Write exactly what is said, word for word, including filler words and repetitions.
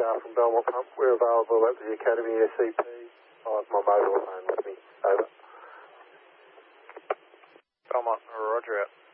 Jar from Belmont Pump. We're available at the Academy S C P. I have my mobile phone with me. Over. Belmont, roger out.